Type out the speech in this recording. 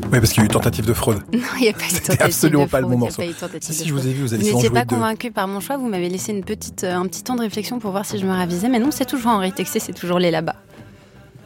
Oui, parce qu'il y a eu tentative de fraude. Non, il n'y a pas eu de C'était absolument pas le bon morceau. Si, je vous ai vu, vous avez Vous souvent n'étiez joué pas convaincu par mon choix, vous m'avez laissé un petit temps de réflexion pour voir si je me ravisais, mais non, c'est toujours Henri Texier, c'est toujours les là-bas.